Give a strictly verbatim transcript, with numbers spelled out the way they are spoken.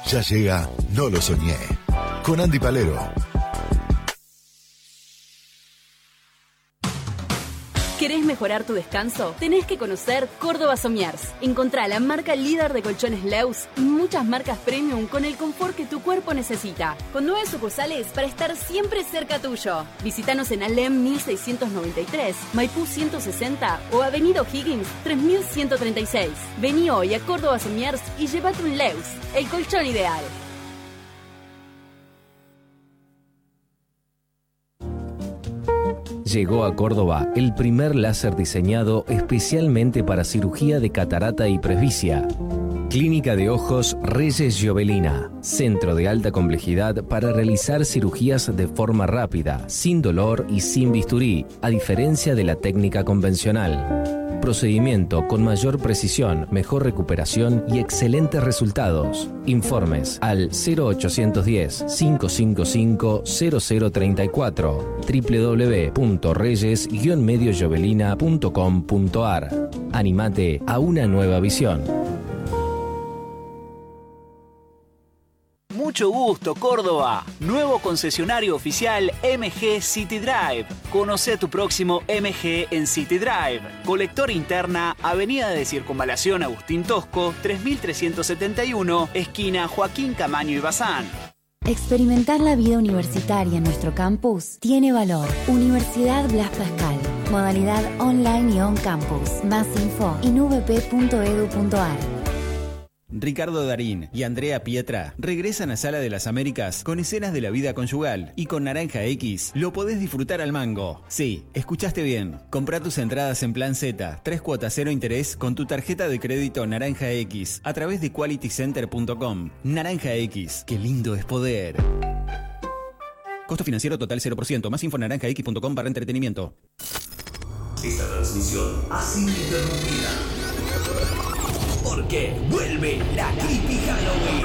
Ya llega No lo soñé, con Andy Palero. ¿Querés mejorar tu descanso? Tenés que conocer Córdoba Somiers. Encontrá la marca líder de colchones Leus y muchas marcas premium con el confort que tu cuerpo necesita. Con nueve sucursales para estar siempre cerca tuyo. Visítanos en Alem mil seiscientos noventa y tres, Maipú ciento sesenta o Avenida O'Higgins tres mil ciento treinta y seis. Vení hoy a Córdoba Somiers y llévate un Leus, el colchón ideal. Llegó a Córdoba el primer láser diseñado especialmente para cirugía de catarata y presbicia. Clínica de Ojos Reyes Jovelina, centro de alta complejidad para realizar cirugías de forma rápida, sin dolor y sin bisturí, a diferencia de la técnica convencional. Procedimiento con mayor precisión, mejor recuperación y excelentes resultados. Informes al cero ochocientos diez, cinco cinco cinco, cero cero treinta y cuatro, doble u doble u doble u punto reyes guion medio jovelina punto com punto a r. Animate a una nueva visión. Mucho gusto, Córdoba. Nuevo concesionario oficial M G City Drive. Conoce tu próximo M G en City Drive. Colector interna, Avenida de Circunvalación Agustín Tosco, tres mil trescientos setenta y uno, esquina Joaquín Camaño y Bazán. Experimentar la vida universitaria en nuestro campus tiene valor. Universidad Blas Pascal. Modalidad online y on campus. Más info en u v p punto e d u punto a r. Ricardo Darín y Andrea Pietra regresan a Sala de las Américas con escenas de la vida conyugal y con Naranja X lo podés disfrutar al mango. Sí, escuchaste bien. Comprá tus entradas en Plan Z, tres cuotas cero interés con tu tarjeta de crédito Naranja X a través de quality center punto com. Naranja X, qué lindo es poder. Costo financiero total cero por ciento. Más info en naranja x punto com barra entretenimiento. Esta transmisión ha sido interrumpida porque vuelve la Creepy Halloween.